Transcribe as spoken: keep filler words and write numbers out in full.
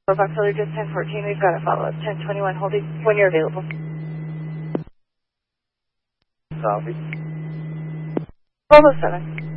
Box Hiller, just ten fourteen, we've got a follow-up. ten twenty-one, holding when you're available. Copy. twelve oh seven.